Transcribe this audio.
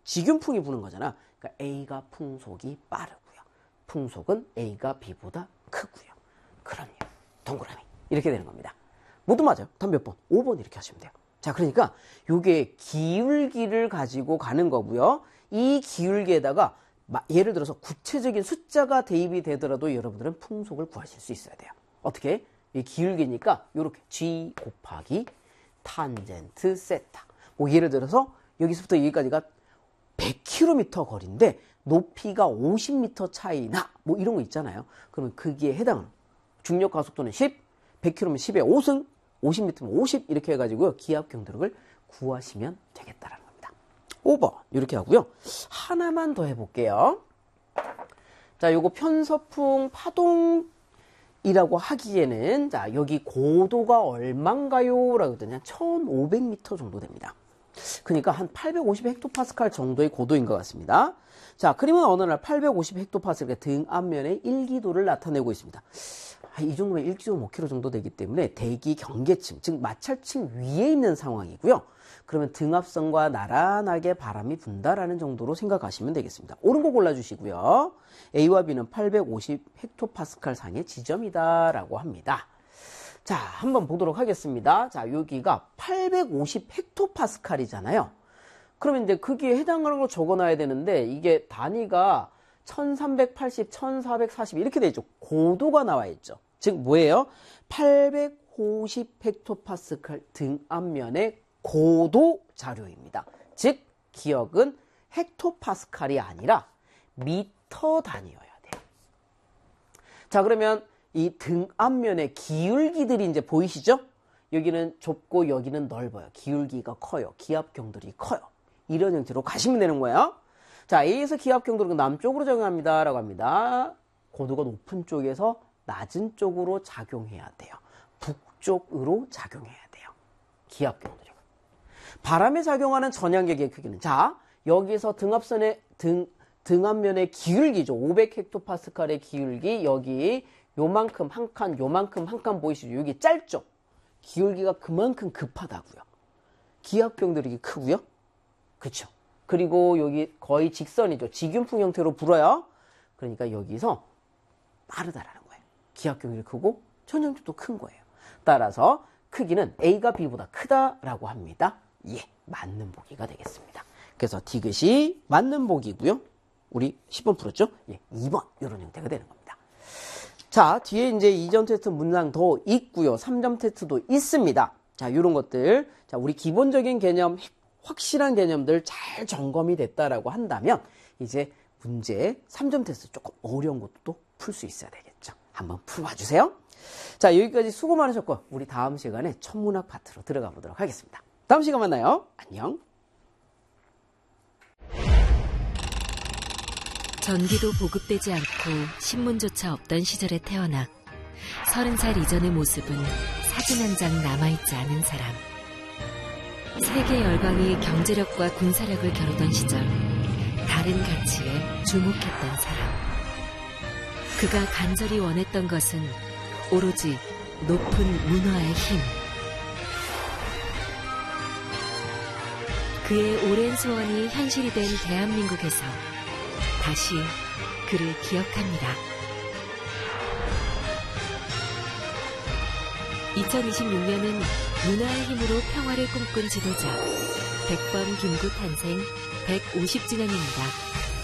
지균풍이 부는 거잖아. 그러니까 A가 풍속이 빠르고요. 풍속은 A가 B보다 크고요. 그럼요. 동그라미. 이렇게 되는 겁니다. 모두 맞아요. 답 몇 번? 5번 이렇게 하시면 돼요. 자, 그러니까 이게 기울기를 가지고 가는 거고요. 이 기울기에다가 예를 들어서 구체적인 숫자가 대입이 되더라도 여러분들은 풍속을 구하실 수 있어야 돼요. 어떻게? 이 기울기니까 이렇게 G 곱하기 탄젠트 세타. 뭐 예를 들어서 여기서부터 여기까지가 100km 거리인데 높이가 50m 차이나 뭐 이런 거 있잖아요. 그러면 거기에 해당하는 중력 가속도는 10, 100km면 10에 5승, 50m면 50 이렇게 해가지고요. 기압 경도력을 구하시면 되겠다라는 겁니다. 5번 이렇게 하고요. 하나만 더 해볼게요. 자, 요거 편서풍 파동이라고 하기에는 자 여기 고도가 얼만가요? 라고 했더니 1500m 정도 됩니다. 그러니까 한 850헥토파스칼 정도의 고도인 것 같습니다. 자, 그러면 어느 날 850헥토파스칼의 등 앞면의 일기도를 나타내고 있습니다. 이 정도면 1km/km 정도 되기 때문에 대기 경계층, 즉 마찰층 위에 있는 상황이고요. 그러면 등압선과 나란하게 바람이 분다라는 정도로 생각하시면 되겠습니다. 옳은 거 골라주시고요. A와 B는 850헥토파스칼 상의 지점이다라고 합니다. 자, 한번 보도록 하겠습니다. 자, 여기가 850헥토파스칼이잖아요. 그러면 이제 거기에 해당하는 걸 적어놔야 되는데 이게 단위가 1380, 1440 이렇게 돼 있죠. 고도가 나와 있죠. 즉 뭐예요? 850헥토파스칼 등 앞면의 고도 자료입니다. 즉 기억은 헥토파스칼이 아니라 미터 단위여야 돼요. 자, 그러면 이 등 앞면의 기울기들이 이제 보이시죠? 여기는 좁고 여기는 넓어요. 기울기가 커요. 기압 경도력이 커요. 이런 형태로 가시면 되는 거예요. 자, A에서 기압 경도력은 남쪽으로 적용합니다 라고 합니다. 고도가 높은 쪽에서 낮은 쪽으로 작용해야 돼요. 북쪽으로 작용해야 돼요. 기압 경도력은. 바람에 작용하는 전향력의 크기는 자, 여기서 등압선의 등 앞면의 기울기죠. 500헥토파스칼의 기울기 여기 요만큼 한 칸, 요만큼 한 칸 보이시죠? 여기 짧죠? 기울기가 그만큼 급하다고요. 기압 경도력이 크고요. 그렇죠? 그리고 여기 거의 직선이죠. 지균풍 형태로 불어요. 그러니까 여기서 빠르다라는 거예요. 기압 경도력이 크고 전향력도 큰 거예요. 따라서 크기는 A가 B보다 크다라고 합니다. 예, 맞는 보기가 되겠습니다. 그래서 디귿이 맞는 보기고요. 우리 10번 풀었죠? 예, 2번 이런 형태가 되는 겁니다. 자, 뒤에 이제 2점 테스트 문장 더 있고요. 3점 테스트도 있습니다. 자, 이런 것들. 자, 우리 기본적인 개념, 확실한 개념들 잘 점검이 됐다라고 한다면 이제 문제 3점 테스트 조금 어려운 것도 풀 수 있어야 되겠죠. 한번 풀어봐 주세요. 자, 여기까지 수고 많으셨고 우리 다음 시간에 천문학 파트로 들어가 보도록 하겠습니다. 다음 시간 만나요. 안녕. 전기도 보급되지 않고 신문조차 없던 시절에 태어나 30살 이전의 모습은 사진 한 장 남아있지 않은 사람. 세계 열강이 경제력과 군사력을 겨루던 시절 다른 가치에 주목했던 사람. 그가 간절히 원했던 것은 오로지 높은 문화의 힘. 그의 오랜 소원이 현실이 된 대한민국에서 다시 그를 기억합니다. 2026년은 문화의 힘으로 평화를 꿈꾼 지도자 백범 김구 탄생 150주년입니다.